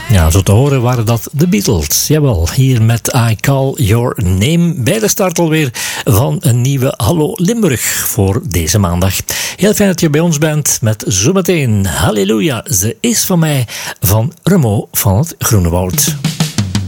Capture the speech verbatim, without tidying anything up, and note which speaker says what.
Speaker 1: Ja, zo te horen waren dat de Beatles. Jawel, hier met I Call Your Name. Bij de start alweer van een nieuwe Hallo Limburg voor deze maandag. Heel fijn dat je bij ons bent met zometeen Halleluja, ze is van mij van Remo van het Groene Woud.